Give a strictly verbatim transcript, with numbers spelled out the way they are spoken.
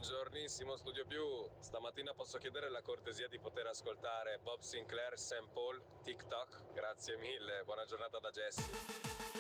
Buongiornissimo Studio Più, stamattina posso chiedere la cortesia di poter ascoltare Bob Sinclair, Saint Paul, TikTok? Grazie mille, buona giornata da Jesse.